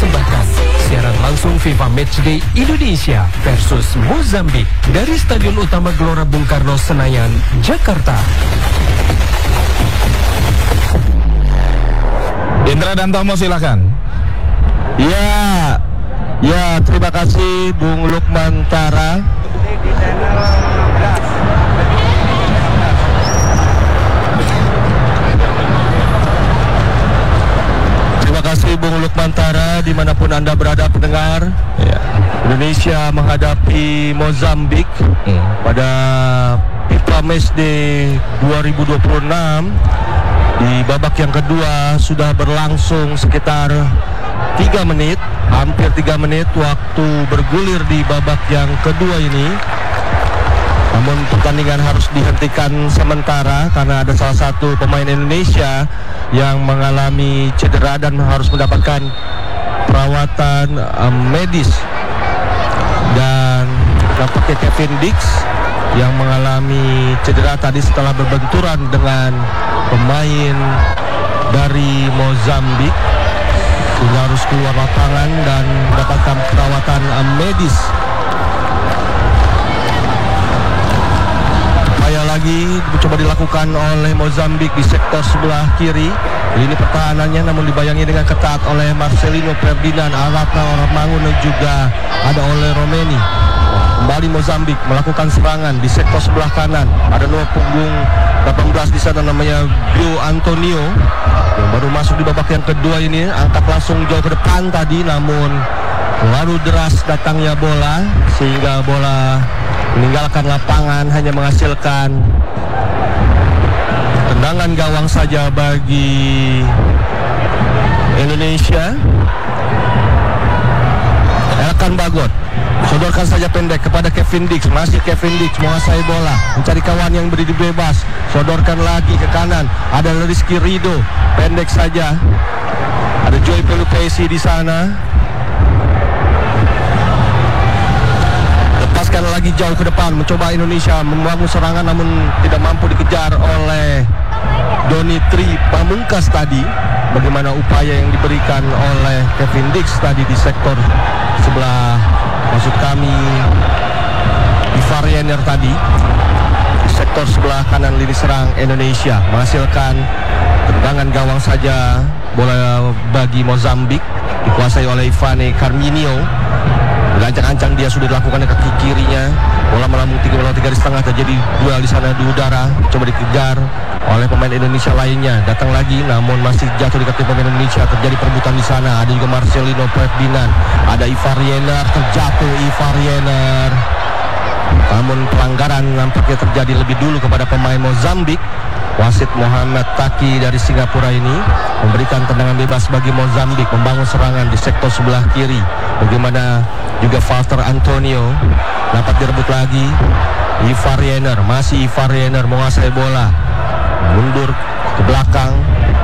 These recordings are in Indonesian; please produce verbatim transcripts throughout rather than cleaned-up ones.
mempersembahkan siaran langsung FIFA Matchday Indonesia versus Mozambik dari Stadion Utama Gelora Bung Karno, Senayan, Jakarta. Indra dan Tomo, silakan. Ya, ya terima kasih Bung Lukman Tara. Terima kasih Bung Lukman Tara dimanapun Anda berada pendengar. Ya. Indonesia menghadapi Mozambik hmm. pada FIFA Matchday dua ribu dua puluh enam. Di babak yang kedua sudah berlangsung sekitar tiga menit, hampir tiga menit waktu bergulir di babak yang kedua ini. Namun pertandingan harus dihentikan sementara karena ada salah satu pemain Indonesia yang mengalami cedera dan harus mendapatkan perawatan um, medis. Dan nampaknya Kevin Dix yang mengalami cedera tadi setelah berbenturan dengan pemain dari Mozambik, sehingga harus keluar lapangan dan mendapatkan perawatan um, medis. Upaya lagi coba dilakukan oleh Mozambik di sektor sebelah kiri. Ini pertahanannya namun dibayangi dengan ketat oleh Marcelino Ferdinand, Aratna Ormangun dan juga ada oleh Romeni. Kembali Mozambik melakukan serangan di sektor sebelah kanan. Ada nomor punggung delapan belas di sana namanya Bio Antonio yang baru masuk di babak yang kedua ini, angkat langsung jauh ke depan tadi, namun terlalu deras datangnya bola sehingga bola meninggalkan lapangan, hanya menghasilkan tendangan gawang saja bagi Indonesia. Elkan Bagot sodorkan saja pendek kepada Kevin Dix. Masih Kevin Dix menguasai bola, mencari kawan yang berdiri bebas. Sodorkan lagi ke kanan. Ada Rizky Rido, pendek saja. Ada Joy Pelupesi di sana. Lepaskan lagi jauh ke depan. Mencoba Indonesia membangun serangan namun tidak mampu dikejar oleh Donitri Pamungkas tadi. Bagaimana upaya yang diberikan oleh Kevin Dix tadi di sektor sebelah, maksud kami Ivar Jenner tadi di sektor sebelah kanan lini serang Indonesia, menghasilkan tendangan gawang saja. Bola bagi Mozambik dikuasai oleh Ivane Carminio. Berancang-ancang dia sudah dilakukan ke kaki kirinya. Bola melambung tiga melawan tiga di setengah, terjadi duel di sana di udara. Coba dikejar oleh pemain Indonesia lainnya. Datang lagi, namun masih jatuh di kaki pemain Indonesia. Terjadi perebutan di sana. Ada juga Marcelino Ferdinand. Ada Ivar Jenner, terjatuh Ivar Jenner. Namun pelanggaran nampaknya terjadi lebih dulu kepada pemain Mozambik. Wasit Muhammad Taki dari Singapura ini memberikan tendangan bebas bagi Mozambik membangun serangan di sektor sebelah kiri. Bagaimana juga Walter Antonio dapat direbut lagi. Ivar Jenner, masih Ivar Jenner menguasai bola, mundur ke belakang,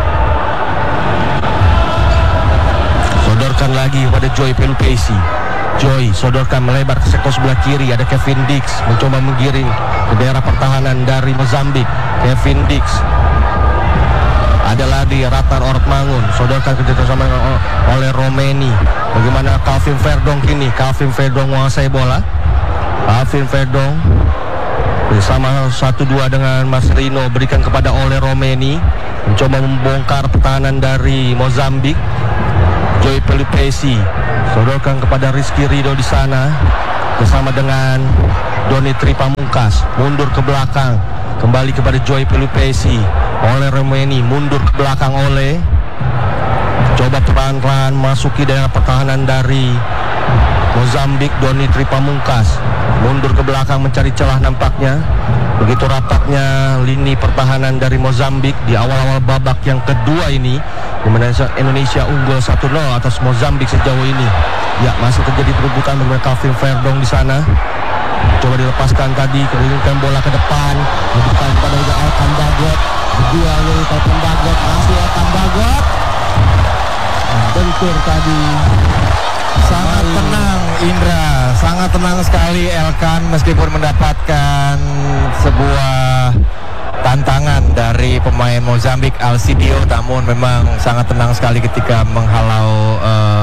sodorkan lagi pada Joy Pelupesi. Joy sodorkan melebar ke sektor sebelah kiri. Ada Kevin Dix mencoba menggiring ke daerah pertahanan dari Mozambik. Kevin Dix, ada lagi Ratnar Ormangun, sodorkan kerjasama oleh Romeni. Bagaimana Calvin Verdong kini? Calvin Verdong menguasai bola. Calvin Verdong bersama satu dua dengan Marcelino, berikan kepada oleh Romeni, mencoba membongkar pertahanan dari Mozambik. Joy Pelupesi sodorkan kepada Rizky Rido di sana bersama dengan Donitri Pamungkas, mundur ke belakang, kembali kepada Joy Pelupesi. Oleh Romeni mundur ke belakang, oleh coba pelan-pelan masuki daerah pertahanan dari Mozambik. Donitri Pamungkas mundur ke belakang mencari celah nampaknya. Begitu rapatnya lini pertahanan dari Mozambik di awal-awal babak yang kedua ini, di mana Indonesia unggul satu nol atas Mozambik sejauh ini. Ya, masih terjadi perebutan dengan Calvin Verdong di sana. Coba dilepaskan tadi, kirimkan bola ke depan, memberikan kepada Elkan Bagot. Kedua oleh Elkan Bagot, masih Elkan Bagot. Bentur tadi. Sangat tenang Indra, sangat tenang sekali Elkan meskipun mendapatkan sebuah tantangan dari pemain Mozambik Alcidio, namun memang sangat tenang sekali ketika menghalau uh, serangan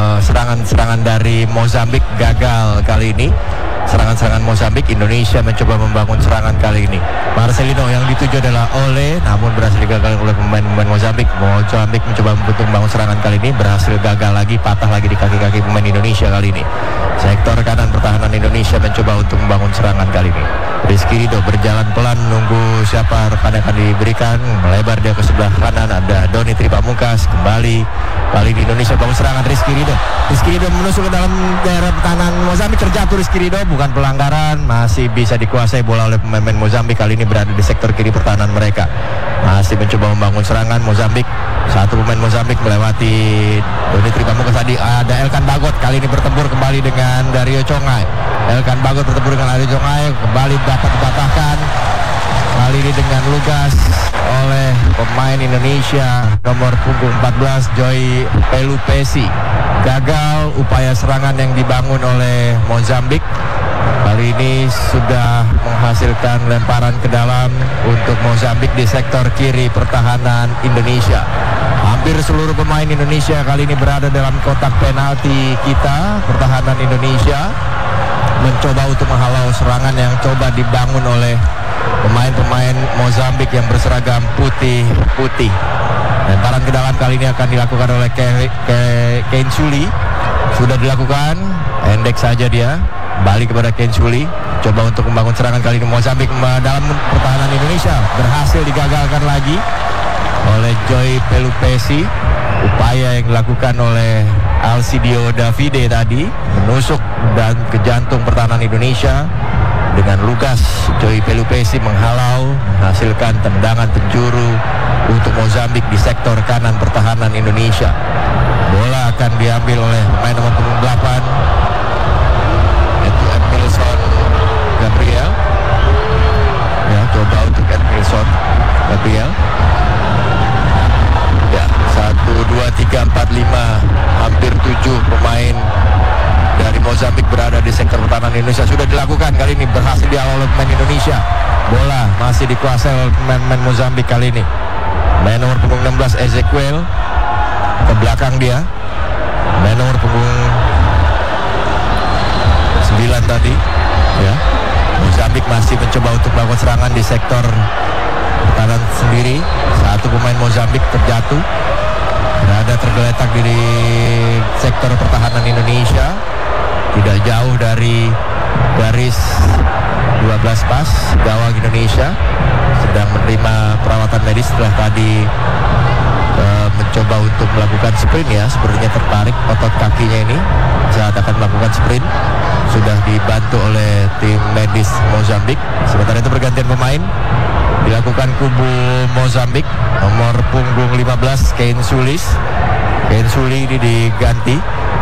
serangan-serangan dari Mozambik gagal kali ini. Serangan-serangan Mozambik, Indonesia mencoba membangun serangan kali ini. Marcelino yang dituju adalah Ole, namun berhasil digagalkan oleh pemain-pemain Mozambik. Mozambik mencoba untuk membangun serangan kali ini, berhasil gagal lagi, patah lagi di kaki-kaki pemain Indonesia kali ini. Sektor kanan pertahanan Indonesia mencoba untuk membangun serangan kali ini. Rizky Ridho berjalan pelan menunggu siapa rekan yang akan diberikan, melebar dia ke sebelah kanan, ada Doni Tripamungkas kembali. Kali ini Indonesia bangun serangan. Rizky Ridho Rizky Ridho menusuk ke dalam daerah pertahanan Mozambik, terjatuh Rizky Ridho, bukan pelanggaran, masih bisa dikuasai bola oleh pemain Mozambik. Kali ini berada di sektor kiri pertahanan mereka, masih mencoba membangun serangan Mozambik. Satu pemain Mozambik melewati Doni Tripamungkas tadi, ada Elkan Bagot kali ini bertempur kembali dengan Dario Congai. Elkan Bagot bertempur dengan Dario Congai, kembali dapat dipatahkan kali ini dengan lugas oleh pemain Indonesia nomor punggung empat belas Joy Pelupesi. Gagal upaya serangan yang dibangun oleh Mozambik. Kali ini sudah menghasilkan lemparan ke dalam untuk Mozambik di sektor kiri pertahanan Indonesia. Hampir seluruh pemain Indonesia kali ini berada dalam kotak penalti kita. Pertahanan Indonesia mencoba untuk menghalau serangan yang coba dibangun oleh pemain-pemain Mozambik yang berseragam putih-putih. Lemparan ke dalam kali ini akan dilakukan oleh Ke Ke Ken Suli. Sudah dilakukan, pendek saja dia. Balik kepada Ken Suli, coba untuk membangun serangan kali ini Mozambik dalam pertahanan Indonesia, berhasil digagalkan lagi oleh Joy Pelupesi. Upaya yang dilakukan oleh Alcidio Davide tadi menusuk dan ke jantung pertahanan Indonesia. Dengan lugas Joy Pelupesi menghalau, menghasilkan tendangan penjuru untuk Mozambik di sektor kanan pertahanan Indonesia. Bola akan diambil oleh pemain nomor punggung delapan, yaitu Emilson Gabriel. Ya, coba untuk Emilson Gabriel. Ya, satu, dua, tiga, empat, lima, hampir tujuh pemain dari Mozambik berada di sektor pertahanan Indonesia. Sudah dilakukan kali ini, berhasil dihalau oleh pemain Indonesia. Bola masih dikuasai oleh pemain-pemain Mozambik kali ini. Main nomor punggung enam belas Ezequiel ke belakang dia. Main nomor punggung sembilan tadi, ya. Mozambik masih mencoba untuk melakukan serangan di sektor pertahanan sendiri. Satu pemain Mozambik terjatuh, berada tergeletak di sektor pertahanan Indonesia, tidak jauh dari garis dua belas pas gawang Indonesia, sedang menerima perawatan medis setelah tadi uh, mencoba untuk melakukan sprint. Ya, sepertinya tertarik otot kakinya ini saat akan melakukan sprint. Sudah dibantu oleh tim medis Mozambik. Sementara itu pergantian pemain dilakukan kubu Mozambik. Nomor punggung lima belas Ken Sulis. Ken Suli ini diganti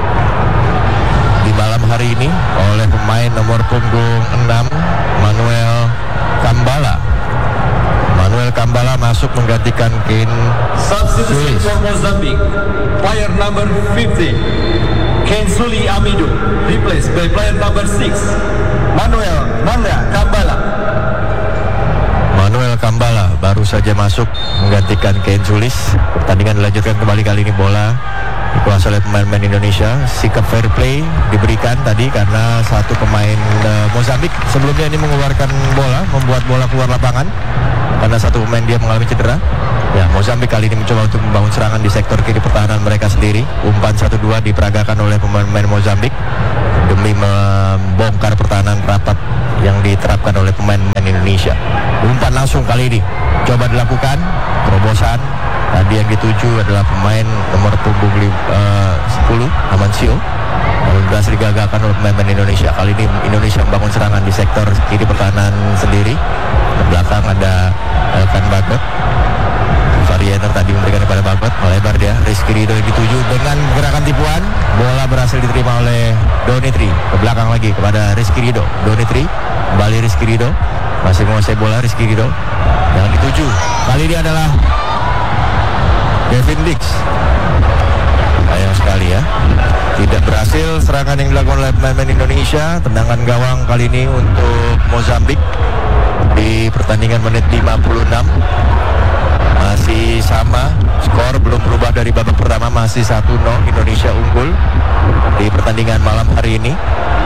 di malam hari ini oleh pemain nomor punggung enam Manuel Kambala. Manuel Kambala masuk menggantikan Ken Substitution Sulis. for Mozambique, player number fifty, Ken Suli Amido, replaced by player number six, Manuel Nanda Kambala. Manuel Kambala baru saja masuk menggantikan Ken Sulis. Pertandingan dilanjutkan kembali, kali ini bola dikuasai oleh pemain-pemain Indonesia. Sikap fair play diberikan tadi karena satu pemain uh, Mozambik sebelumnya ini mengeluarkan bola, membuat bola keluar lapangan karena satu pemain dia mengalami cedera. Ya, Mozambik kali ini mencoba untuk membangun serangan di sektor kiri pertahanan mereka sendiri. Umpan satu dua diperagakan oleh pemain-pemain Mozambik demi membongkar pertahanan rapat yang diterapkan oleh pemain-pemain Indonesia. Umpan langsung kali ini coba dilakukan, terobosan. Tadi yang dituju adalah pemain nomor punggung uh, sepuluh Amancio, lalu berhasil digagalkan oleh pemain Indonesia. Kali ini Indonesia membangun serangan di sektor kiri pertahanan sendiri. Di belakang ada Elkan Bagot. Variener tadi memberikan kepada Bagot, melebar dia. Rizky Ridho yang dituju dengan gerakan tipuan. Bola berhasil diterima oleh Donitri. Ke belakang lagi kepada Rizky Ridho. Donitri, kembali Rizky Ridho. Masih menguasai bola Rizky Ridho. Yang dituju kali ini adalah Kevin Dix. Sayang sekali ya, tidak berhasil serangan yang dilakukan oleh pemain Indonesia. Tendangan gawang kali ini untuk Mozambik di pertandingan menit lima puluh enam. Masih sama, skor belum berubah dari babak pertama, masih satu nol Indonesia unggul di di pertandingan malam hari ini.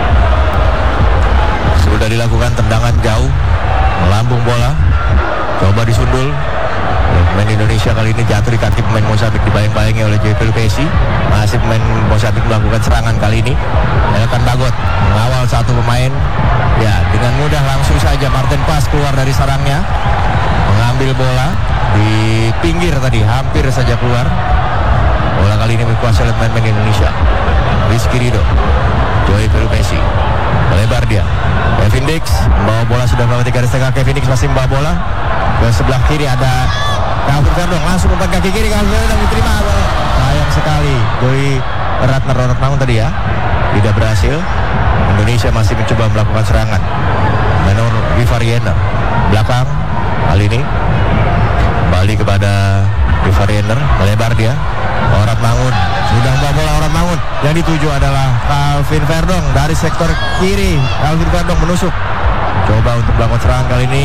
Sudah dilakukan tendangan jauh, melambung bola, coba disundul. Pemain Indonesia kali ini jatuh di kaki pemain Mozambik, dibayang-bayangi oleh Joy Pelupesi. Masih pemain Mozambik melakukan serangan kali ini. Elkan Bagot mengawal satu pemain. Ya, dengan mudah langsung saja Martin Pas keluar dari sarangnya, mengambil bola di pinggir tadi, hampir saja keluar. Bola kali ini dikuasai oleh pemain Indonesia. Rizky Ridho, Joy Pelupesi, melebar dia. Kevin Dix membawa bola, sudah melewati garis tengah. Kevin Dix masih membawa bola ke sebelah kiri, ada Calvin Verdong, langsung umpan kaki kiri. Calvin Verdong diterima, sayang sekali. Joy Ratner Ratmangun tadi ya, tidak berhasil. Indonesia masih mencoba melakukan serangan. Menor Vivariena belakang kali ini kembali kepada Vivariena, melebar dia. Orat Mangun sudah membawa bola. Orat Mangun yang dituju adalah Calvin Verdong dari sektor kiri. Calvin Verdong menusuk, coba untuk melakukan serangan kali ini.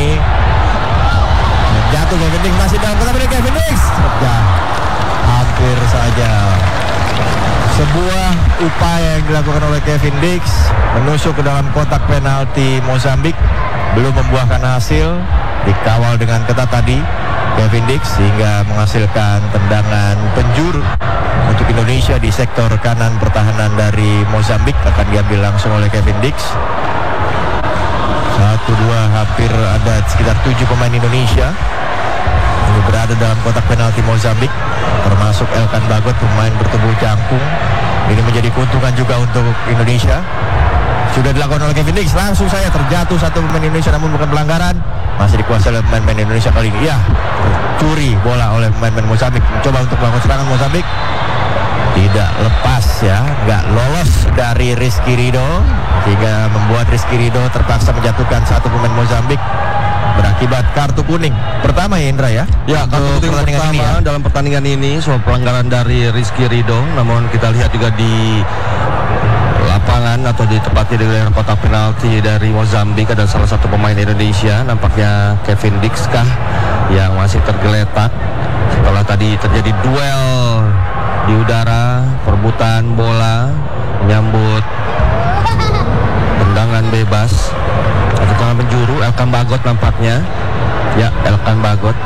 Jatuh Kevin Dix, masih dalam kotak penalti Kevin Dix. Ya, hampir saja. Sebuah upaya yang dilakukan oleh Kevin Dix menusuk ke dalam kotak penalti Mozambik, belum membuahkan hasil. Dikawal dengan ketat tadi Kevin Dix sehingga menghasilkan tendangan penjuru untuk Indonesia di sektor kanan pertahanan dari Mozambik. Akan diambil langsung oleh Kevin Dix. Satu dua, hampir ada sekitar tujuh pemain Indonesia ini berada dalam kotak penalti Mozambik, termasuk Elkan Bagot, pemain bertubuh jangkung. Ini menjadi keuntungan juga untuk Indonesia. Sudah dilakukan oleh Kevin Dix, langsung saya terjatuh satu pemain Indonesia, namun bukan pelanggaran. Masih dikuasai oleh pemain-pemain Indonesia kali ini. Ya, curi bola oleh pemain-pemain Mozambik. Mencoba untuk melakukan serangan Mozambik, tidak lepas ya, nggak lolos dari Rizky Ridho, sehingga membuat Rizky Ridho terpaksa menjatuhkan satu pemain Mozambik berakibat kartu kuning pertama ya Indra ya. Ya, kartu kuning pertama ini, ya, dalam pertandingan ini soal pelanggaran dari Rizky Ridho. Namun kita lihat juga di lapangan atau di tempatnya di daerah kotak penalti dari Mozambik ada salah satu pemain Indonesia, nampaknya Kevin Dix kah, yang masih tergeletak setelah tadi terjadi duel di udara, perebutan bola, menyambut tendangan bebas atau tendangan penjuru. Elkan Bagot nampaknya, ya, Elkan Bagot.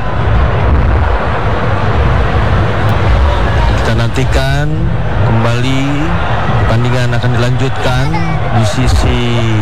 Kita nantikan kembali pertandingan akan dilanjutkan di sisi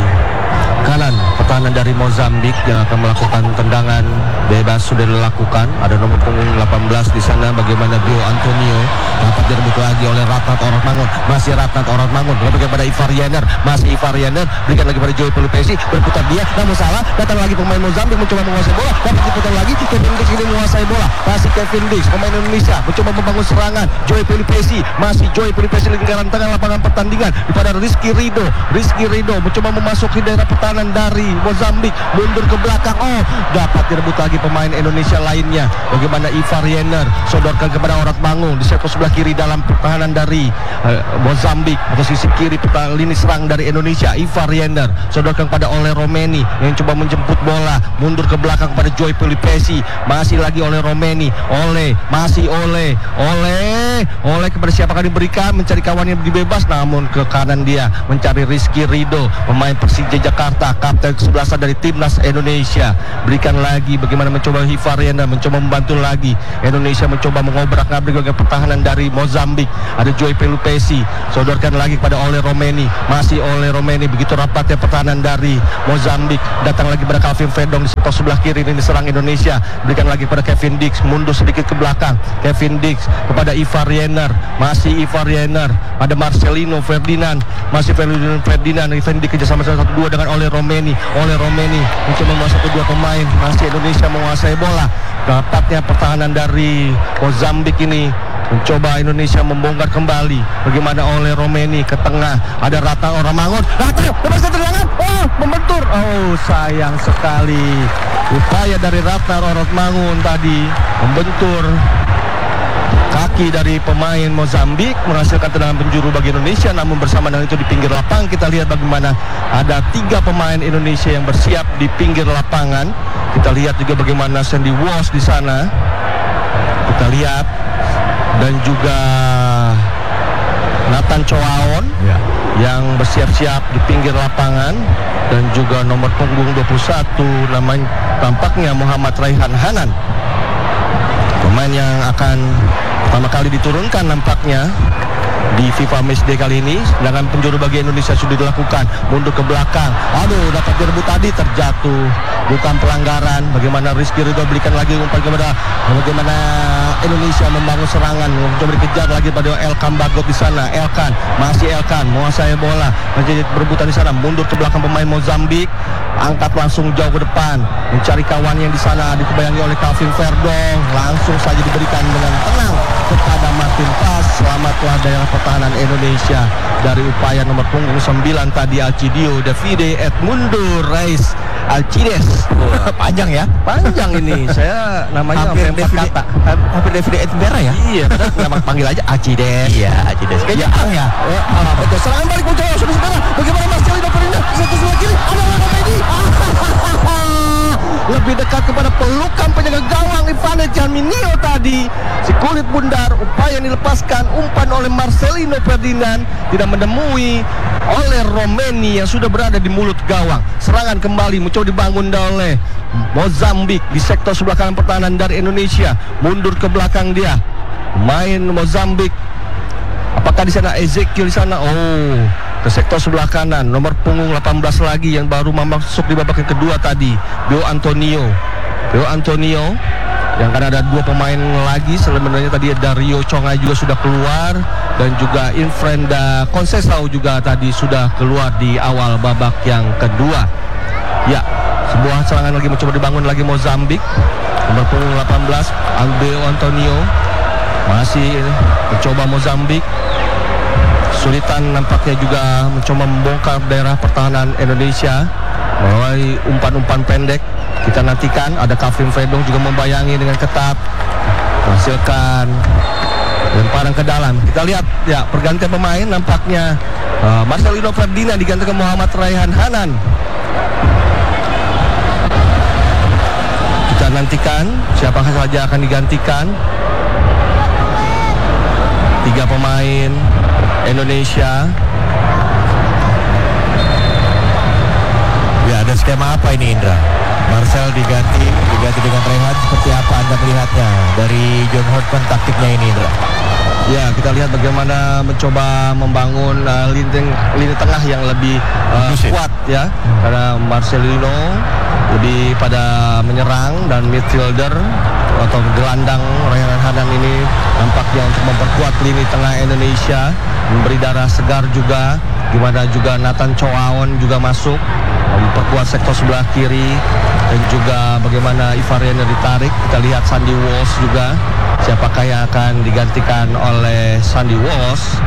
kanan pertahanan dari Mozambik yang akan melakukan tendangan bebas sudah dilakukan. Ada nomor punggung delapan belas di sana, bagaimana Bio Antonio dapat direbut lagi oleh Ratnat Orat Mangun. Masih Ratnat Orat Mangun berikan pada Ivar Yener, masih Ivar Yener berikan lagi pada Joy Pelupesi, berputar dia, namun salah. Datang lagi pemain Mozambik mencoba menguasai bola, dapat diputar lagi. Kevin Dix ini menguasai bola, masih Kevin Dix pemain Indonesia mencoba membangun serangan. Joy Pelupesi, masih Joy Pelupesi lingkaran tengah lapangan pertandingan kepada Rizky Ridho. Rizky Ridho mencoba memasuki daerah pertahanan dari Mozambik, mundur ke belakang. Oh, dapat direbut lagi pemain Indonesia lainnya. Bagaimana Ivar Yener sodorkan kepada Orat Mangun di sektor sebelah kiri dalam pertahanan dari uh, Mozambik atau sisi kiri pertahanan lini serang dari Indonesia. Ivar Yener sodorkan kepada Ole Romeni yang coba menjemput bola, mundur ke belakang kepada Joy Pelupesi, masih lagi Ole Romeni. Ole, masih Ole, Ole, Ole kepada siapakah diberikan, mencari kawan yang dibebas, namun ke kanan dia mencari Rizky Ridho, pemain Persija Jakarta, kapten kesebelasan dari timnas Indonesia. Berikan lagi, bagaimana mencoba Ivar Yener mencoba membantu lagi. Indonesia mencoba mengobrak-abrik bagian pertahanan dari Mozambik. Ada Joy Pelupesi, sodorkan lagi kepada Ole Romeni, masih Ole Romeni. Begitu rapatnya pertahanan dari Mozambik. Datang lagi pada Calvin Verdong di sektor sebelah kiri ini diserang Indonesia. Berikan lagi pada Kevin Dix, mundur sedikit ke belakang. Kevin Dix kepada Ivar Yener, masih Ivar Yener. Ada Marcelino Ferdinand, masih Ferdinand Ferdinand. Kevin Dix kerjasama satu dua dengan Ole Romeni. Ole Romeni mencoba membawa satu dua pemain, masih Indonesia menguasai bola. Rapatnya pertahanan dari Mozambik ini mencoba Indonesia membongkar kembali. Bagaimana Ole Romeni ke tengah, ada Ratna Orat Mangun. Ratna lepas tendangan, oh membentur. Oh sayang sekali, upaya dari Ratna Orat Mangun tadi membentur kaki dari pemain Mozambik, menghasilkan tendangan penjuru bagi Indonesia. Namun bersama dengan itu di pinggir lapangan kita lihat bagaimana ada tiga pemain Indonesia yang bersiap di pinggir lapangan. Kita lihat juga bagaimana Sandy Walsh di sana, kita lihat, dan juga Nathan Choaon. Ya. yang bersiap-siap di pinggir lapangan, dan juga nomor punggung dua puluh satu namanya tampaknya Muhammad Raihan Hanan, pemain yang akan pertama kali diturunkan nampaknya di FIFA Matchday kali ini. Sedangkan penjuru bagi Indonesia sudah dilakukan, mundur ke belakang, aduh dapat direbut tadi, terjatuh, bukan pelanggaran. Bagaimana Rizky Ridho berikan lagi umpan kepada, bagaimana Indonesia membangun serangan, mencoba dikejar lagi pada Elkan Bagot di sana. Elkan, masih Elkan menguasai bola, menjadi berebutan di sana, mundur ke belakang pemain Mozambik, angkat langsung jauh ke depan, mencari kawan yang di sana, dikebayangi oleh Calvin Verdong, langsung saja diberikan dengan tenang kepada Martin Pas. Selamatlah daerah pertahanan Indonesia dari upaya nomor punggung sembilan tadi, Alcidio Davide Edmundo Reis Alcides. Panjang ya? Panjang ini, saya namanya Hampir empat Davide- kata. Hampir Davide Edinburgh ya? Iya, nama panggil aja Alcides. Iya, Alcides. Kayak Jepang ya? Eh, ah, betul. Serangan balik muncul, saudara-saudara. Bagaimana Marcelino Ferdinand satu sebelah kiri, ada Lionel Messi. Lebih dekat kepada pelukan penjaga gawang Ivane Gianminio tadi. Si kulit bundar, upaya yang dilepaskan umpan oleh Marcelino Ferdinand tidak menemui oleh Romeni yang sudah berada di mulut gawang. Serangan kembali mencoba dibangun oleh Mozambik di sektor sebelah kanan pertahanan dari Indonesia. Mundur ke belakang dia, main Mozambik. Apakah di sana Ezekiel di sana? Oh, ke sektor sebelah kanan, nomor punggung delapan belas lagi yang baru masuk di babak yang kedua tadi, Bio Antonio. Bio Antonio yang kan ada dua pemain lagi sebenarnya, tadi Dario Conga juga sudah keluar, dan juga Infrenda Conceição juga tadi sudah keluar di awal babak yang kedua. Ya, sebuah serangan lagi mencoba dibangun lagi Mozambik, nomor punggung delapan belas Bio Antonio. Masih mencoba Mozambik, kesulitan nampaknya juga mencoba membongkar daerah pertahanan Indonesia melalui umpan-umpan pendek. Kita nantikan, ada Calvin Verdong juga membayangi dengan ketat, menghasilkan lemparan ke dalam. Kita lihat ya pergantian pemain, nampaknya uh, Marcelino Ferdinand digantikan Muhammad Raihan Hanan. Kita nantikan siapa saja akan digantikan. Tiga pemain Indonesia. Ya, ada skema apa ini Indra? Marcel diganti, diganti dengan Rehan, seperti apa Anda melihatnya dari John Hortman taktiknya ini Indra? Ya, kita lihat bagaimana mencoba membangun uh, lini, lini tengah yang lebih uh, kuat ya. Hmm. Karena Marcelino lebih pada menyerang, dan midfielder atau gelandang Raihan Hanan ini nampaknya untuk memperkuat lini tengah Indonesia, memberi darah segar juga. Gimana juga Nathan Choaon juga masuk memperkuat sektor sebelah kiri, dan juga bagaimana Ivariana ditarik. Kita lihat Sandy Walsh juga, siapakah yang akan digantikan oleh Sandy Walsh?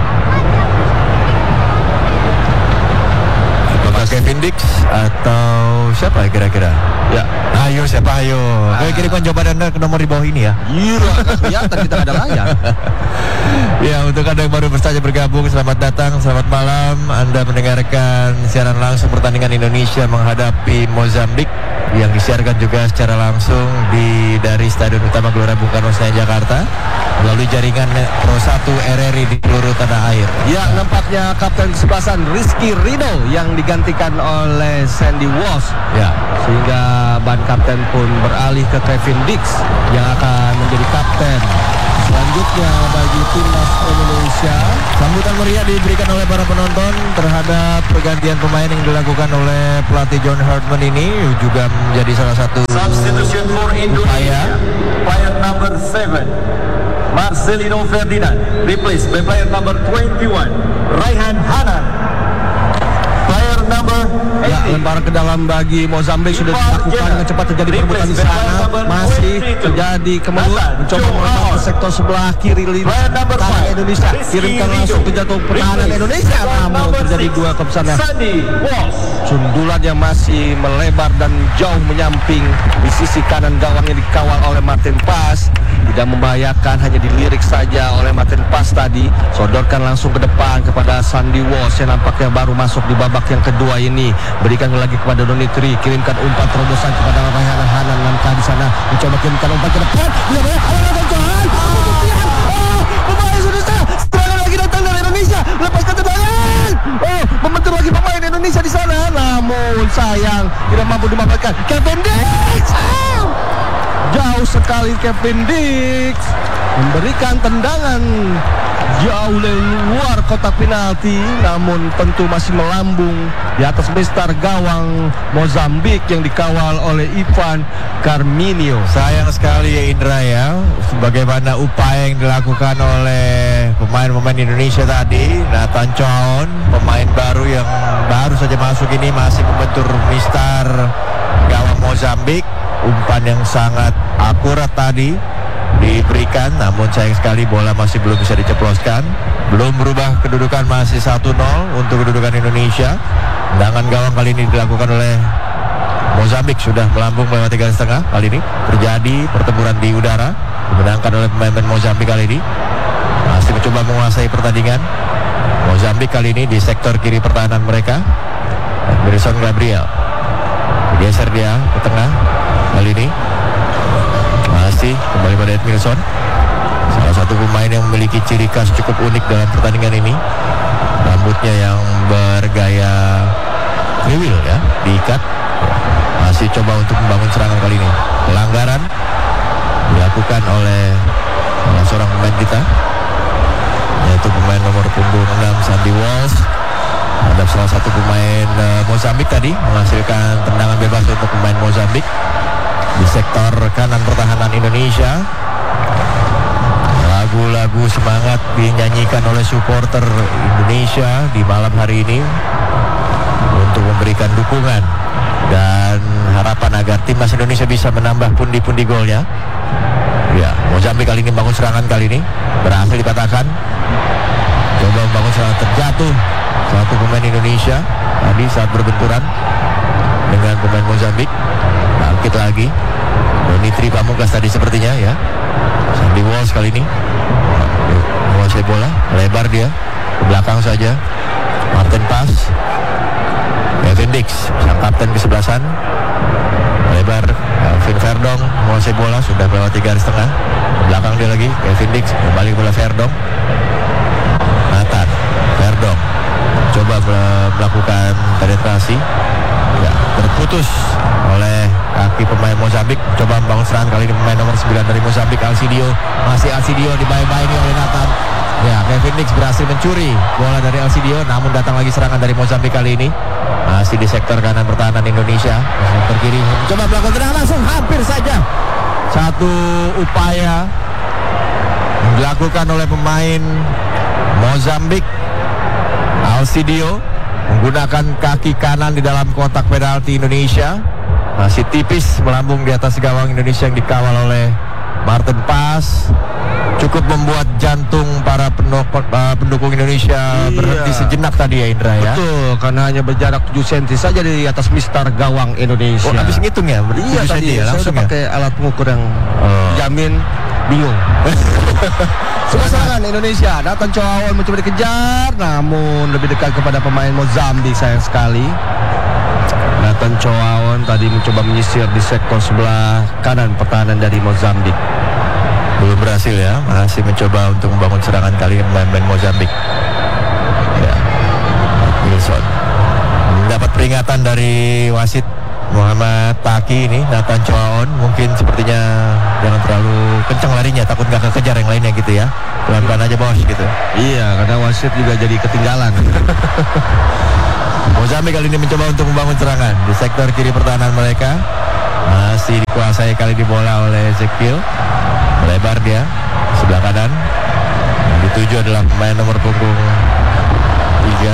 Apakah Kevin Dix atau siapa ya kira-kira? Ya, ayo siapa ayo? Saya kirimkan jawaban Anda ke nomor di bawah ini ya. iya, kelihatan kita ada layar. Ya, untuk Anda yang baru saja bergabung, selamat datang, selamat malam. Anda mendengarkan siaran langsung pertandingan Indonesia menghadapi Mozambik yang disiarkan juga secara langsung di dari Stadion Utama Gelora Bung Karno Senayan Jakarta melalui jaringan Pro satu R R I di seluruh tanah air. Ya, nampaknya kapten kesebelasan Rizky Ridho yang digantikan oleh Sandy Walsh. Ya, Sehingga ban kapten pun beralih ke Kevin Dix yang akan menjadi kapten selanjutnya bagi timnas Indonesia. sambutan meriah diberikan oleh para penonton terhadap pergantian pemain yang dilakukan oleh pelatih John Hartman ini, juga menjadi salah satu Substitution for Indonesia. Player number seven, Marcelino Ferdinand, replaced by player number twenty-one, Raihan Hanan. Player number Ya, lemparan ke dalam bagi Mozambik sudah dilakukan dengan cepat, terjadi perebutan di sana. Masih terjadi kemelut, mencoba melempar ke sektor sebelah kiri lini tanah Indonesia. Kirimkan langsung ke jatuh pertahanan Indonesia, namun terjadi dua ke sana. Sandy Walsh. Sundulan yang masih melebar dan jauh menyamping di sisi kanan gawang yang dikawal oleh Martin Pas. Tidak membahayakan, hanya dilirik saja oleh Martin Pas tadi. Sodorkan langsung ke depan kepada Sandy Walsh yang nampaknya baru masuk di babak yang kedua ini. Berikan lagi kepada Donitri, kirimkan umpan terobosan kepada Raihan Hanan. Langkah di sana mencoba kirimkan umpan ke depan. Tidak boleh, ada Johan. Oh, pemain sudah serangan lagi datang dari Indonesia. Lepaskan tendangan. Oh, namun sayang tidak mampu dimanfaatkan. Kevin Dix, ah! Jauh sekali Kevin Dix memberikan tendangan jauh dari luar kotak penalti, namun tentu masih melambung di atas besar gawang Mozambik yang dikawal oleh Ivan Carminho. Sayang sekali ya Indra ya, bagaimana upaya yang dilakukan oleh pemain-pemain Indonesia tadi. Nathan Choaon, pemain baru yang baru saja masuk ini, masih membentur mistar gawang Mozambik. Umpan yang sangat akurat tadi diberikan, namun sayang sekali bola masih belum bisa diceploskan. Belum berubah kedudukan, masih satu nol untuk kedudukan Indonesia. Tendangan gawang kali ini dilakukan oleh Mozambik, sudah melambung melewati garis tengah. Kali ini terjadi pertempuran di udara, dimenangkan oleh pemain Mozambik kali ini. Masih mencoba menguasai pertandingan. Mozambik kali ini di sektor kiri pertahanan mereka. Wilson Gabriel geser dia ke tengah. Kali ini masih kembali pada Edmilson, salah satu pemain yang memiliki ciri khas cukup unik dalam pertandingan ini. Rambutnya yang bergaya kriwil ya, diikat. Masih coba untuk membangun serangan kali ini. Pelanggaran dilakukan oleh salah seorang pemain kita, yaitu pemain nomor punggung enam Sandy Walsh. Ada salah satu pemain uh, Mozambik tadi menghasilkan tendangan bebas untuk pemain Mozambik di sektor kanan pertahanan Indonesia. Lagu-lagu semangat dinyanyikan oleh supporter Indonesia di malam hari ini untuk memberikan dukungan dan harapan agar timnas Indonesia bisa menambah pundi-pundi golnya. Ya, Mozambik kali ini bangun serangan kali ini berhasil dipatahkan. Coba membangun serangan, terjatuh satu pemain Indonesia tadi saat berbenturan dengan pemain Mozambik. Bangkit lagi Donitri Pamungkas tadi sepertinya ya. Sandy Walsh kali ini menguasai bola, lebar dia ke belakang saja. Martin Pas, Kevin Dix sang kapten kesebelasan, lebar. Elvin Verdong menguasai bola, sudah melewati garis tengah. Ke belakang dia lagi, Kevin Dix kembali bola Verdong. Nathan Verdong coba melakukan penetrasi, ya, terputus oleh kaki pemain Mozambik. Coba membangun serangan kali ini pemain nomor sembilan dari Mozambik, Alcidio. Masih Alcidio dibayang-bayangi oleh Nathan. Ya, Kevin Dix berhasil mencuri bola dari Alcidio, namun datang lagi serangan dari Mozambik kali ini. Masih di sektor kanan pertahanan Indonesia. Sektor kiri coba melakukan tendangan langsung, hampir saja. Satu upaya dilakukan oleh pemain Mozambik, Alcidio, menggunakan kaki kanan di dalam kotak penalti Indonesia. Masih tipis melambung di atas gawang Indonesia yang dikawal oleh Martin Pas. Cukup membuat jantung para pendukung Indonesia iya. berhenti sejenak tadi ya Indra ya. Betul, karena hanya berjarak tujuh sentimeter saja di atas mistar gawang Indonesia. Oh, habis ngitung ya? Iya tadi, ya, langsung saya udah pakai ya? alat pengukur yang oh. jamin bingung. Sebuah serangan Indonesia, Nathan Choaon mencoba dikejar, namun lebih dekat kepada pemain Mozambik, sayang sekali. Nathan Choaon tadi mencoba menyisir di sektor sebelah kanan pertahanan dari Mozambik. Belum berhasil ya, masih mencoba untuk membangun serangan kali pemain Mozambik. Ya, Wilson mendapat peringatan dari wasit Muhammad Taki ini. Nathan Choaon mungkin sepertinya jangan terlalu kencang larinya, takut gak kekejar yang lainnya gitu ya. Pelan-pelan aja bos gitu. Iya, karena wasit juga jadi ketinggalan. Mozambik kali ini mencoba untuk membangun serangan di sektor kiri pertahanan mereka. Masih dikuasai kali di bola oleh Ezekiel. Melebar dia sebelah kanan. Yang dituju adalah pemain nomor punggung tiga.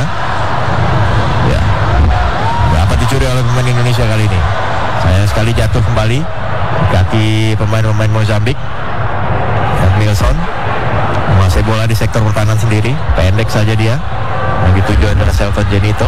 Ya, dapat dicuri oleh pemain Indonesia kali ini. Sayang sekali jatuh kembali kaki pemain-pemain Mozambik. Wilson menguasai bola di sektor pertahanan sendiri. Pendek saja dia. Yang dituju adalah Selton Jenito.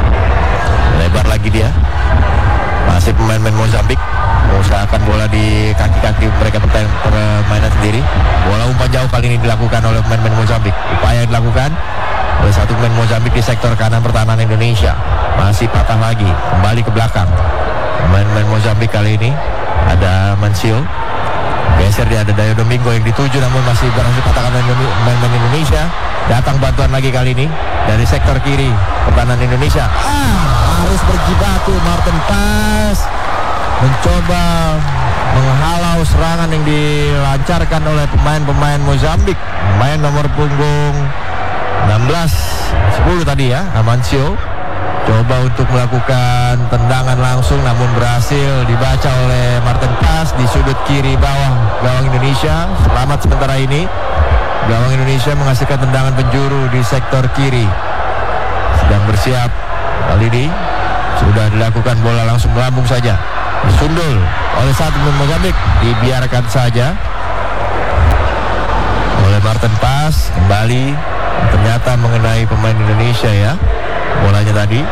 Lebar lagi dia. Masih pemain-pemain Mozambik mengusahakan bola di kaki-kaki mereka permainan sendiri. Bola umpan jauh kali ini dilakukan oleh pemain-pemain Mozambik. Upaya yang dilakukan oleh satu pemain Mozambik di sektor kanan pertahanan Indonesia. Masih patah lagi, kembali ke belakang. Pemain-pemain Mozambik kali ini ada Mansio. Geser dia, ada Dayo Domingo yang dituju namun masih berhasil patahkan pemain-pemain Indonesia. Datang bantuan lagi kali ini dari sektor kiri pertahanan Indonesia. Ah, harus berjibaku. Martin Paes mencoba menghalau serangan yang dilancarkan oleh pemain-pemain Mozambik. Pemain nomor punggung enam belas sepuluh tadi ya, Amancio coba untuk melakukan tendangan langsung, namun berhasil dibaca oleh Martin Paes di sudut kiri bawah gawang Indonesia. Selamat sementara ini. Gawang Indonesia menghasilkan tendangan penjuru di sektor kiri. Sedang bersiap. Kali ini sudah dilakukan, bola langsung melambung saja. Disundul oleh satu pemain Mozambik, dibiarkan saja oleh Martin Paes. Kembali ternyata mengenai pemain Indonesia ya. Bolanya tadi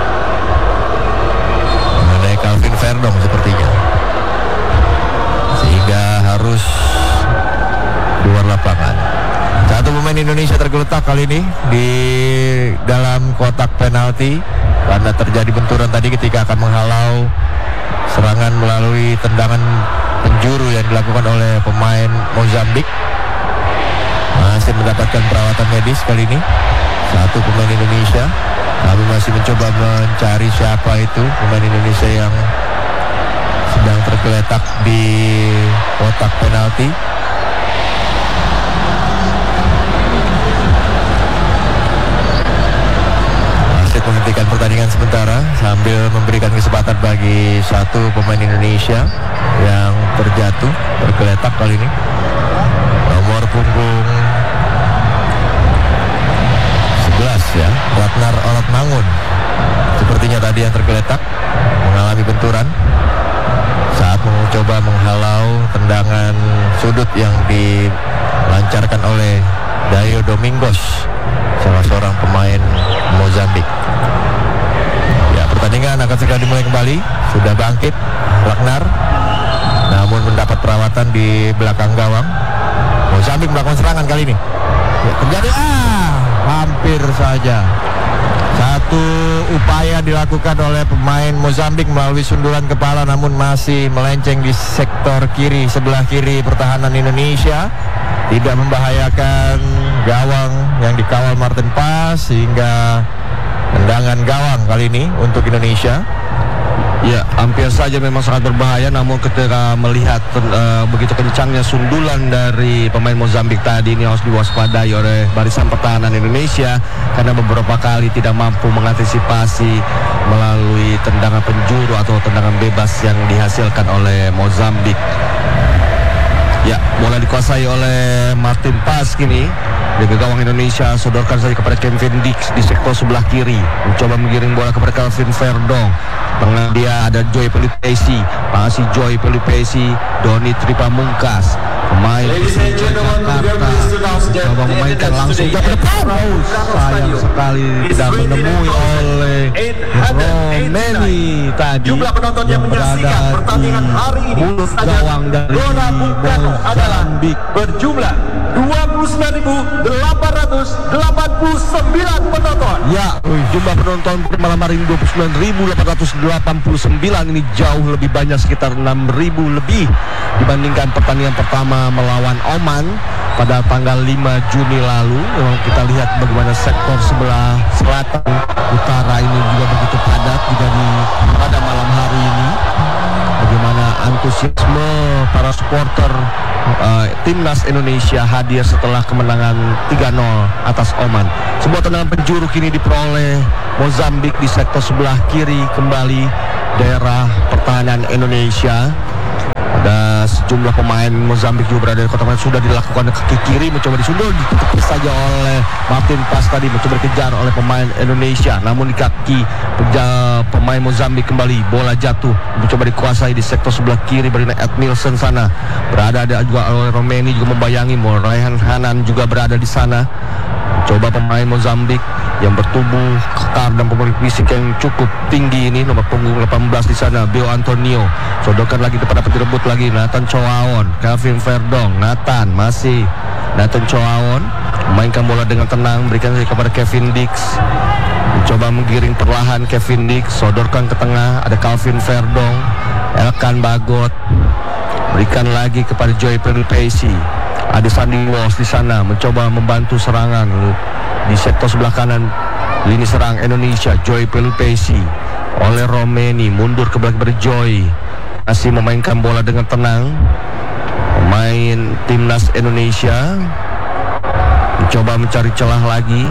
mengenai Calvin Verdong sepertinya, sehingga harus keluar lapangan. Satu pemain Indonesia tergeletak kali ini di dalam kotak penalti karena terjadi benturan tadi ketika akan menghalau serangan melalui tendangan penjuru yang dilakukan oleh pemain Mozambik. Masih mendapatkan perawatan medis kali ini satu pemain Indonesia. Kami masih mencoba mencari siapa itu pemain Indonesia yang sedang tergeletak di kotak penalti. Wasit menghentikan pertandingan sementara sambil memberikan kesempatan bagi satu pemain Indonesia yang terjatuh, tergeletak kali ini. Nomor punggung sebelas ya, Ratnar Oratmangun sepertinya tadi yang tergeletak, mengalami benturan saat mencoba menghalau tendangan sudut yang dilancarkan oleh Dayo Domingos, salah seorang pemain Mozambik. Ya, pertandingan akan segera dimulai kembali. Sudah bangkit Ratnar, namun mendapat perawatan di belakang gawang. Mozambik melakukan serangan kali ini. Ya, terjadi ah hampir saja. Satu upaya dilakukan oleh pemain Mozambik melalui sundulan kepala, namun masih melenceng di sektor kiri, sebelah kiri pertahanan Indonesia. Tidak membahayakan gawang yang dikawal Martin Paes, sehingga tendangan gawang kali ini untuk Indonesia. Ya, hampir saja memang sangat berbahaya, namun ketika melihat uh, begitu kencangnya sundulan dari pemain Mozambik tadi, ini harus diwaspadai oleh barisan pertahanan Indonesia karena beberapa kali tidak mampu mengantisipasi melalui tendangan penjuru atau tendangan bebas yang dihasilkan oleh Mozambik. Ya, bola dikuasai oleh Martin Paes kini. Dari gawang Indonesia sodorkan saja kepada Kevin Dix di sektor sebelah kiri, mencoba menggiring bola kepada Calvin Verdong. Tengah dia ada Joy Pelupesi, masih Joy Pelupesi, Doni Tripamungkas, pemain Jakarta, coba memainkan langsung ke depan. Oh, sayang sekali tidak menemui oleh Romeni tadi. Jumlah penonton yang menyaksikan pertandingan hari ini mulut gawang dari Mozambik berjumlah dua puluh sembilan ribu delapan ratus delapan puluh sembilan penonton. Ya, jumlah penonton malam hari ini dua puluh sembilan ribu delapan ratus delapan puluh sembilan. Ini jauh lebih banyak, sekitar enam ribu lebih dibandingkan pertandingan pertama melawan Oman pada tanggal lima Juni lalu. Memang kita lihat bagaimana sektor sebelah selatan utara ini juga begitu padat juga di pada malam hari ini. Bagaimana antusiasme para supporter uh, timnas Indonesia hadir setelah kemenangan tiga nol atas Oman. Sebuah tendangan penjuru kini diperoleh Mozambik di sektor sebelah kiri kembali daerah pertahanan Indonesia. Ada sejumlah pemain Mozambik juga berada di kotak penalti, sudah dilakukan kaki kiri, mencoba disundul, ditutup saja oleh Martin Paes tadi, mencoba dikejar oleh pemain Indonesia, namun di kaki pemain Mozambik kembali, bola jatuh, mencoba dikuasai di sektor sebelah kiri berdiri Ed Nielsen sana, berada ada juga oleh Romeni juga membayangi, Raihan Hanan juga berada di sana. Coba pemain Mozambik yang bertubuh kekar dan memiliki fisik yang cukup tinggi ini, nomor punggung delapan belas di sana, Beo Antonio, sodorkan lagi kepada direbut lagi Nathan Choaon, Calvin Verdong, Nathan masih Nathan Choaon memainkan bola dengan tenang, berikan lagi kepada Kevin Dix, mencoba menggiring perlahan Kevin Dix, sodorkan ke tengah, ada Calvin Verdong, Elkan Bagot, berikan lagi kepada Joy Pelupesi. Ada Sandy Walsh di sana mencoba membantu serangan di sektor sebelah kanan lini serang Indonesia. Joy Pelupesi oleh Romeni, mundur ke belakang berjoy, masih memainkan bola dengan tenang. Pemain timnas Indonesia mencoba mencari celah lagi.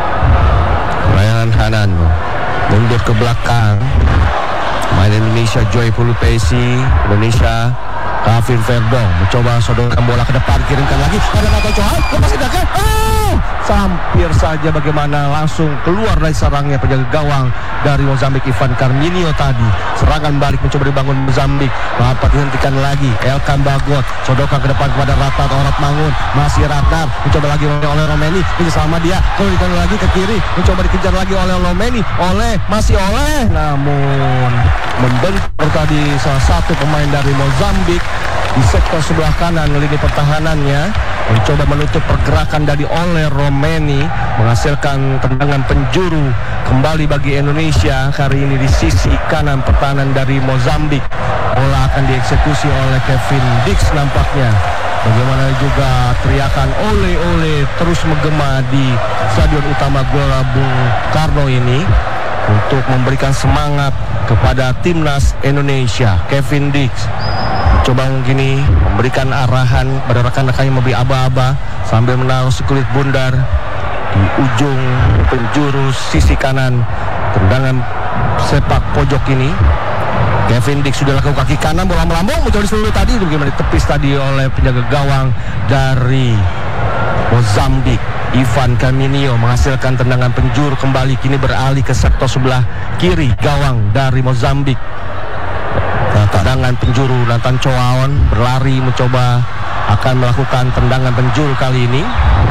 Ryan Hanan mundur ke belakang. Pemain Indonesia Joy Pelupesi, Indonesia Kevin Verdong mencoba sodorkan bola ke depan, kirimkan lagi pada Nathan Chow, lepas tindakan, oh, hampir saja bagaimana langsung keluar dari sarangnya penjaga gawang dari Mozambik Ivan Carminio tadi. Serangan balik mencoba dibangun Mozambik, dapat dihentikan lagi. Elkan Bagot sodorkan ke depan kepada Ratnar Orat Mangun, masih Ratnar mencoba lagi oleh Romeni, ini sama dia, kemudian lagi ke kiri, mencoba dikejar lagi oleh Romeni, oleh masih oleh, namun membentur tadi salah satu pemain dari Mozambik di sektor sebelah kanan lini pertahanannya, mencoba menutup pergerakan dari oleh Romeni, menghasilkan tendangan penjuru kembali bagi Indonesia kali ini di sisi kanan pertahanan dari Mozambik. Bola akan dieksekusi oleh Kevin Dix nampaknya. Bagaimana juga teriakan ole-ole terus menggema di Stadion Utama Gelora Bung Karno ini untuk memberikan semangat kepada timnas Indonesia. Kevin Dix coba mungkin ini memberikan arahan pada rekan-rekannya memberi aba-aba sambil menaruh sekulit bundar di ujung penjuru sisi kanan tendangan sepak pojok ini. Kevin Dix sudah lakukan kaki kanan, bola melambung mencoba seluruh tadi, itu bagaimana ditepis tadi oleh penjaga gawang dari Mozambik Ivan Carminio, menghasilkan tendangan penjuru kembali, kini beralih ke sektor sebelah kiri gawang dari Mozambik. Tendangan penjuru Nathan Chow berlari mencoba akan melakukan tendangan penjuru kali ini.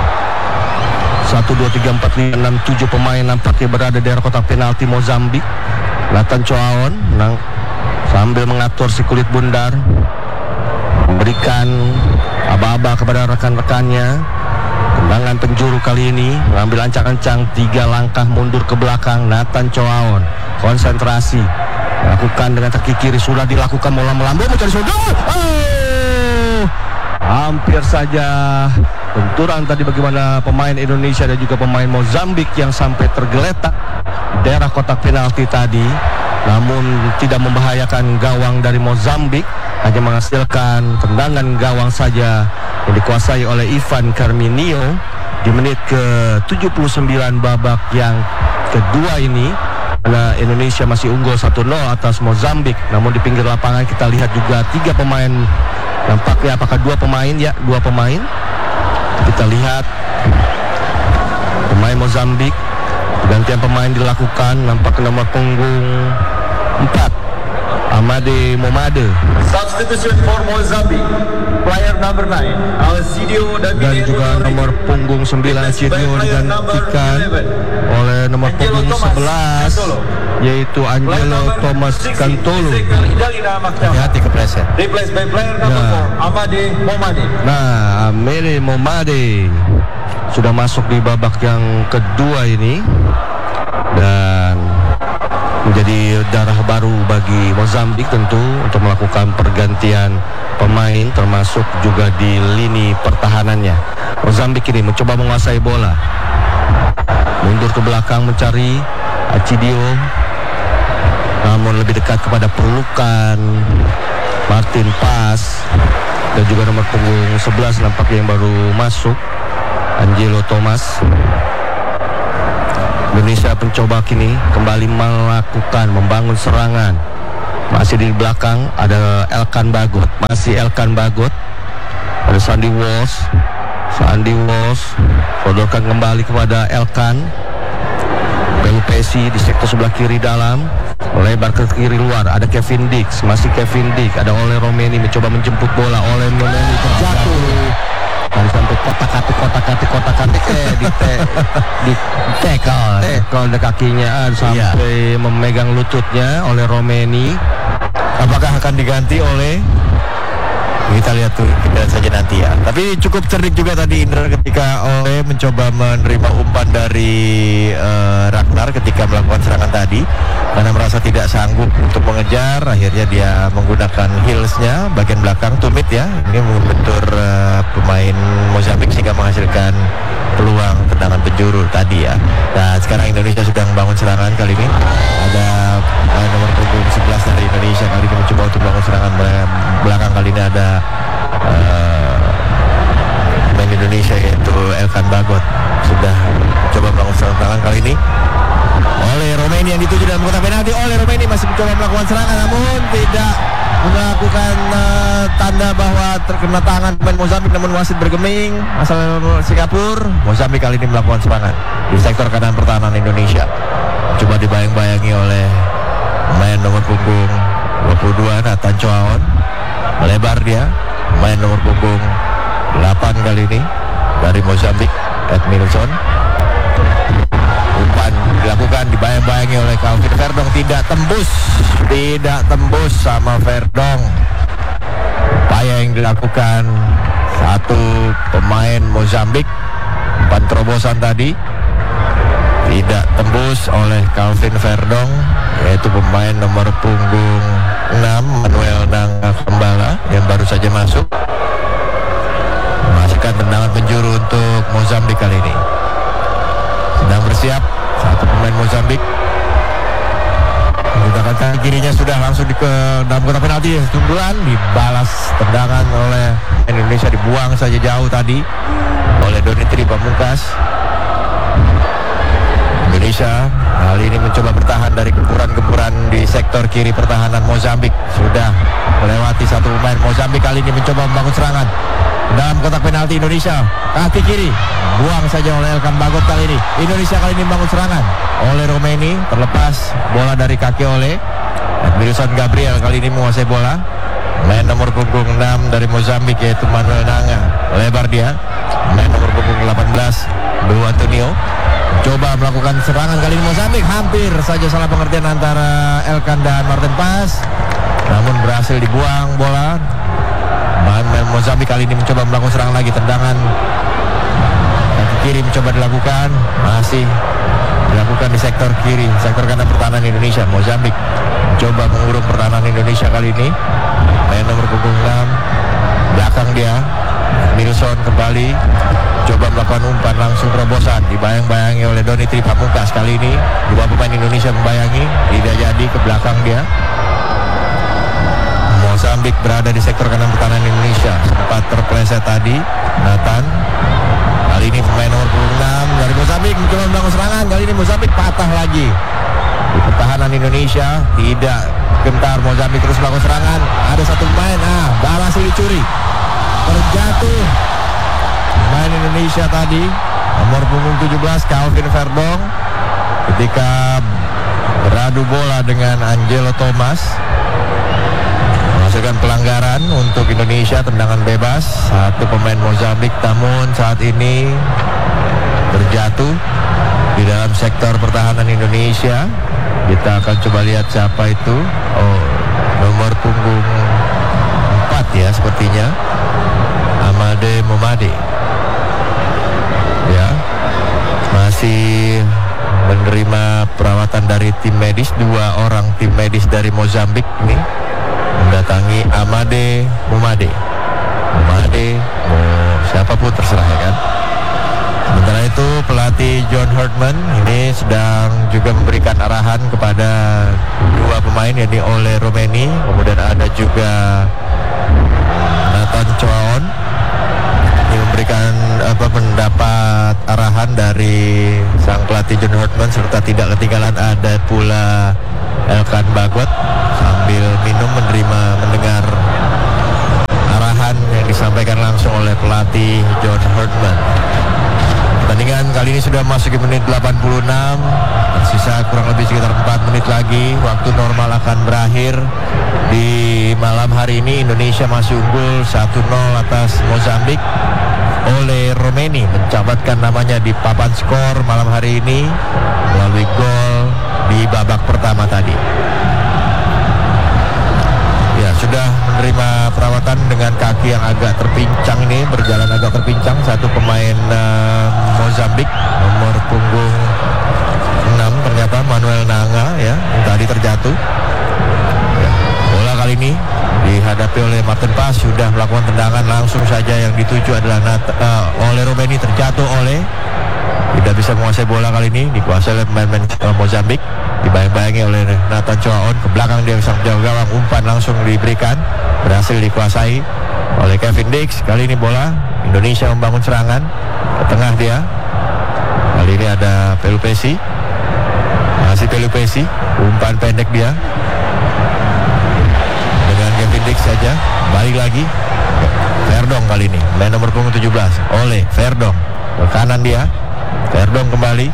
Satu, dua, tiga, empat, lima, enam, tujuh pemain nampaknya berada di daerah kotak penalti Mozambik. Nathan Chow menang sambil mengatur si kulit bundar, memberikan aba-aba kepada rekan-rekannya. Tendangan penjuru kali ini mengambil ancang-ancang tiga langkah mundur ke belakang. Nathan Chow konsentrasi lakukan dengan kaki kiri, sudah dilakukan, bola melambung mencari sudut. Oh, hampir saja benturan tadi bagaimana pemain Indonesia dan juga pemain Mozambik yang sampai tergeletak di daerah kotak penalti tadi, namun tidak membahayakan gawang dari Mozambik, hanya menghasilkan tendangan gawang saja yang dikuasai oleh Ivan Carminio di menit ke tujuh puluh sembilan babak yang kedua ini. Karena Indonesia masih unggul satu nol atas Mozambik, namun di pinggir lapangan kita lihat juga tiga pemain nampaknya, apakah dua pemain ya dua pemain kita lihat pemain Mozambik, gantian pemain dilakukan, nampak nomor punggung empat Amade Momade. Substitution for Mozambique, player number nine, Alcidio Dan juga nomor punggung sembilan Alcidio digantikan oleh nomor punggung sebelas yaitu Angelo Thomas Cantolo. Hati-hati kepleset. Replaced by player number Ya. four, Amade Momade. Nah, Amade Momade sudah masuk di babak yang kedua ini dan menjadi darah baru bagi Mozambik tentu untuk melakukan pergantian pemain termasuk juga di lini pertahanannya. Mozambik ini mencoba menguasai bola, mundur ke belakang mencari Alcidio, namun lebih dekat kepada pelukan Martin Pas dan juga nomor punggung sebelas nampaknya yang baru masuk, Angelo Thomas. Indonesia mencoba kini kembali melakukan membangun serangan. Masih di belakang ada Elkan Bagot, masih Elkan Bagot, ada Sandy Walsh, Sandy Walsh sodorkan kembali kepada Elkan. Pelupesi di sektor sebelah kiri dalam, melebar ke kiri luar, ada Kevin Dix, masih Kevin Dix, ada oleh Romeni mencoba menjemput bola, oleh Romeni terjatuh. Dan sampai kotak-katik, kotak-katik, kotak-katik eh di te, di tackle, tackle di kakinya sampai iya. memegang lututnya oleh Romeni. Apakah akan diganti oleh, kita lihat tuh, kita lihat saja nanti ya. Tapi cukup cerdik juga tadi Indra ketika Ole mencoba menerima umpan dari uh, Ragnar ketika melakukan serangan tadi, karena merasa tidak sanggup untuk mengejar, akhirnya dia menggunakan heelsnya bagian belakang tumit ya, ini membentur uh, pemain Mozambik sehingga menghasilkan peluang tendangan penjuru tadi ya. Nah sekarang Indonesia sedang membangun serangan kali ini, ada uh, membangun serangan belakang. Kali ini ada uh, pemain Indonesia yaitu Elkan Bagot sudah coba membangun serangan belakang kali ini. Oleh Romeni yang dituju dalam kotak penalti. Oleh Romeni masih mencoba melakukan serangan namun tidak melakukan uh, tanda bahwa terkena tangan pemain Mozambik, namun wasit bergeming asal Singapura. Mozambik kali ini melakukan serangan di sektor kanan pertahanan Indonesia. Coba dibayang-bayangi oleh pemain nomor punggung dua puluh dua Nathan Choaon. Melebar dia, pemain nomor punggung delapan kali ini dari Mozambik, Edmilson. Umpan dilakukan, dibayang-bayangi oleh Calvin Verdong, tidak tembus, tidak tembus sama Verdong. Upaya yang dilakukan satu pemain Mozambik, umpan terobosan tadi tidak tembus oleh Calvin Verdong, yaitu pemain nomor punggung enam Manuel Nanga Kembala yang baru saja masuk. Memasukkan tendangan penjuru untuk Mozambik kali ini. Sedang bersiap satu pemain Mozambik. Menggunakan kaki kirinya sudah langsung di ke dalam kotak penalti. Sundulan dibalas tendangan oleh Indonesia, dibuang saja jauh tadi oleh Donitri Pamungkas. Indonesia kali ini mencoba bertahan dari gempuran-gempuran di sektor kiri pertahanan Mozambik. Sudah melewati satu pemain Mozambik kali ini mencoba membangun serangan dalam kotak penalti Indonesia. Kaki kiri buang saja oleh Elkan Bagot kali ini. Indonesia kali ini membangun serangan oleh Romeni, terlepas bola dari kaki oleh Edmilson Gabriel kali ini menguasai bola. Main nomor punggung enam dari Mozambik yaitu Manuel Nanga. Lebar dia. Main nomor punggung delapan belas Beu Antonio. Coba melakukan serangan kali ini Mozambik, hampir saja salah pengertian antara Elkan dan Martin Pas, namun berhasil dibuang bola. Main Mozambik kali ini mencoba melakukan serangan lagi, tendangan kaki kiri mencoba dilakukan, masih dilakukan di sektor kiri, sektor kanan pertahanan Indonesia. Mozambik mencoba mengurung pertahanan Indonesia kali ini. Main nomor punggung enam, belakang dia Milson kembali coba melakukan umpan langsung terobosan, dibayang-bayangi oleh Donitri Pamungkas. Kali ini dua pemain Indonesia membayangi, tidak jadi, ke belakang dia. Mozambik berada di sektor kanan pertahanan Indonesia, sempat terpleset tadi Nathan. Kali ini pemain nomor punggung enam dari Mozambik mencoba membangun serangan. Kali ini Mozambik patah lagi di pertahanan Indonesia, tidak gentar. Mozambik terus melakukan serangan. Ada satu pemain, ah balas dicuri, terjatuh pemain Indonesia tadi nomor punggung tujuh belas Calvin Verdong ketika beradu bola dengan Angelo Thomas. Menghasilkan pelanggaran untuk Indonesia, tendangan bebas satu pemain Mozambik, namun saat ini terjatuh di dalam sektor pertahanan Indonesia. Kita akan coba lihat siapa itu. Oh, nomor punggung empat ya sepertinya, Amade Momade. Ya, masih menerima perawatan dari tim medis. Dua orang tim medis dari Mozambik ini mendatangi Amade Momade. Momade, mau siapapun terserah ya kan. Sementara itu pelatih John Herdman ini sedang juga memberikan arahan kepada dua pemain, yakni Ole Romeni, kemudian ada juga Nathan Choaon. Ini memberikan apa pendapat arahan dari sang pelatih John Herdman, serta tidak ketinggalan ada pula Elkan Bagot sambil minum menerima mendengar arahan yang disampaikan langsung oleh pelatih John Herdman. Pertandingan kali ini sudah masuk ke menit delapan puluh enam, tersisa kurang lebih sekitar empat menit lagi waktu normal akan berakhir. Di malam hari ini Indonesia masih unggul satu nol atas Mozambik. Ole Romeni mencatatkan namanya di papan skor malam hari ini melalui gol di babak pertama tadi. Ya, sudah menerima perawatan dengan kaki yang agak terpincang ini, berjalan agak terpincang satu pemain uh, Mozambik nomor punggung enam, ternyata Manuel Nanga ya, yang tadi terjatuh. Ya, bola kali ini dihadapi oleh Martin Pas, sudah melakukan tendangan, langsung saja yang dituju adalah Nat, uh, oleh Romeni, terjatuh oleh, tidak bisa menguasai bola kali ini, dikuasai oleh pemain uh, Mozambik. dibayang-bayangi oleh Nathan Choaon. Ke belakang dia sang jauh gawang, umpan langsung diberikan, berhasil dikuasai oleh Kevin Dix. Kali ini bola Indonesia membangun serangan ke tengah dia. Kali ini ada Pelupesi, masih Pelupesi, umpan pendek dia dengan Kevin Dix saja. Balik lagi Verdong kali ini, main nomor punggung tujuh belas oleh Verdong, ke kanan dia. Verdong kembali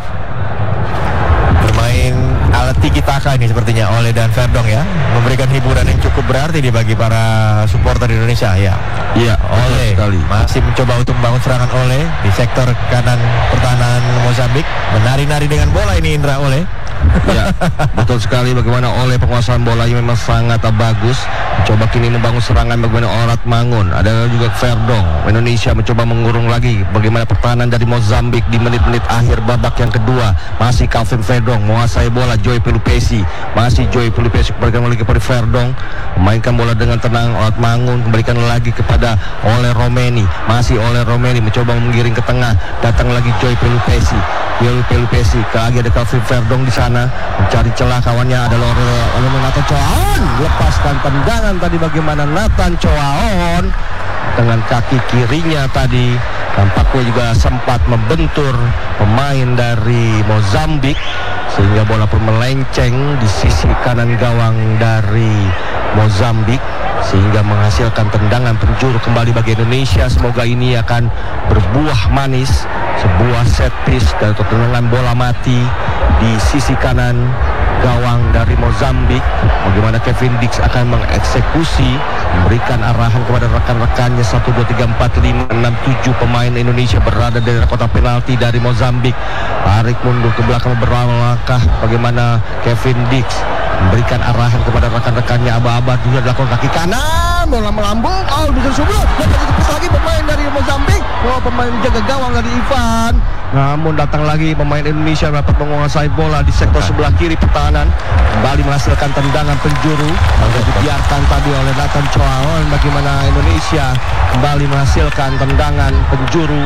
bermain alat tiki taka ini sepertinya oleh dan Verdong ya, memberikan hiburan yang cukup berarti di bagi para supporter Indonesia ya. Iya, Oleh sekali. masih mencoba untuk membangun serangan Oleh di sektor kanan pertahanan Mozambik, menari-nari dengan bola ini Indra Oleh. Ya, betul sekali bagaimana oleh penguasaan bolanya memang sangat bagus. Coba kini membangun serangan bagaimana Orat Mangun. Ada juga Verdong. Indonesia mencoba mengurung lagi bagaimana pertahanan dari Mozambik di menit-menit akhir babak yang kedua. Masih Calvin Verdong menguasai bola. Joy Pelupesi, masih Joy Pelupesi kembalikan lagi kepada Verdong, memainkan bola dengan tenang. Orat Mangun kembalikan lagi kepada Ole Romeni. Masih Ole Romeni mencoba menggiring ke tengah. Datang lagi Joy Pelupesi. Joy Pelupesi, lagi ada Calvin Verdong di sana mencari celah kawannya, adalah oleh Nathan Choaon. Lepaskan tendangan tadi bagaimana Nathan Choaon dengan kaki kirinya tadi tampaknya juga sempat membentur pemain dari Mozambik sehingga bola pun melenceng di sisi kanan gawang dari Mozambik sehingga menghasilkan tendangan penjuru kembali bagi Indonesia. Semoga ini akan berbuah manis, sebuah set piece dan tendangan bola mati di sisi kanan gawang dari Mozambik. Bagaimana Kevin Dix akan mengeksekusi, memberikan arahan kepada rekan-rekannya. Satu, dua, tiga, empat, lima, enam, tujuh pemain Indonesia berada di daerah kotak penalti dari Mozambik. Tarik mundur ke belakang beberapa langkah. Bagaimana Kevin Dix memberikan arahan kepada rekan-rekannya. Aba-aba juga dilakukan kaki kanan, bola melambung, oh bisa subur. Dan tepis lagi pemain dari Mozambik. Oh, pemain jaga gawang dari Ivan. Namun datang lagi pemain Indonesia dapat menguasai bola di sektor sebelah kiri pertahanan, kembali menghasilkan tendangan penjuru. Lalu dibiarkan tadi oleh Nathan Choaon. Bagaimana Indonesia kembali menghasilkan tendangan penjuru.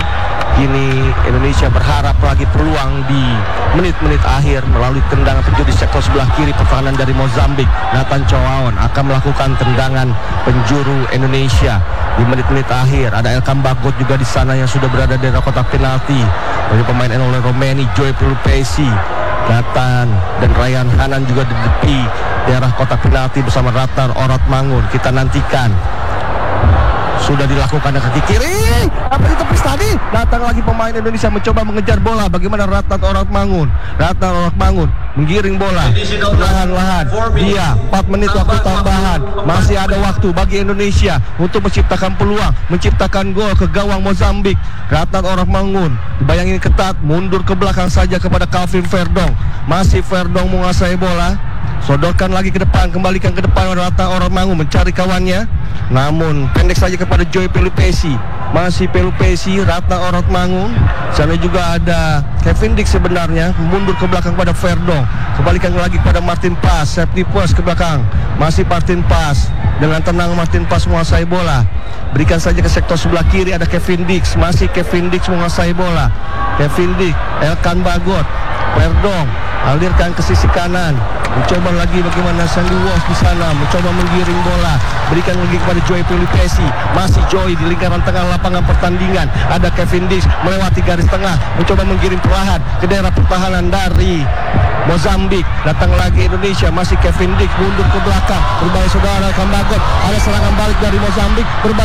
Kini Indonesia berharap lagi peluang di menit-menit akhir melalui tendangan penjuru di sektor sebelah kiri pertahanan dari Mozambik. Nathan Choaon akan melakukan tendangan penjuru Indonesia di menit-menit akhir. Ada Elkan Bagot juga di sana yang sudah berada di daerah kotak penalti. Dari pemain Ole Romeni, Joy Pelupesi, Nathan dan Ryan Hanan juga di tepi daerah kotak penalti bersama Ratnar Orat Mangun. Kita nantikan. Sudah dilakukan dengan kaki kiri. Apa itu tepis tadi? Datang lagi pemain Indonesia mencoba mengejar bola. Bagaimana Ratnar Orat Mangun? Ratnar Orat Mangun menggiring bola perlahan-lahan. Dia empat menit waktu tambahan. Masih ada waktu bagi Indonesia untuk menciptakan peluang, menciptakan gol ke gawang Mozambik. Ratnar Orat Mangun dibayangin ketat, mundur ke belakang saja kepada Calvin Verdong. Masih Verdong menguasai bola. Sodorkan lagi ke depan, kembalikan ke depan Ratnar Orat Mangun mencari kawannya. Namun pendek saja kepada Joy Pelupesi. Masih Pelupesi, Ratnar Orat Mangun. Sana juga ada Kevin Dix sebenarnya, mundur ke belakang pada Verdong. Kembalikan lagi kepada Martin Pas, safety pass ke belakang. Masih Martin Pas, dengan tenang Martin Pas menguasai bola. Berikan saja ke sektor sebelah kiri, ada Kevin Dix. Masih Kevin Dix menguasai bola. Kevin Dix, Elkan Bagot, Verdong alirkan ke sisi kanan. Mencoba lagi bagaimana Sandy Walsh di sana, mencoba menggiring bola. Berikan lagi kepada Joy Pelupesi. Masih Joy di lingkaran tengah lapangan pertandingan. Ada Kevin Dix melewati garis tengah, mencoba menggiring perlahan ke daerah pertahanan dari Mozambik. Datang lagi Indonesia, masih Kevin Dix mundur ke belakang. Berbalik saudara Elkan Bagot. Ada serangan balik dari Mozambik. Berbalik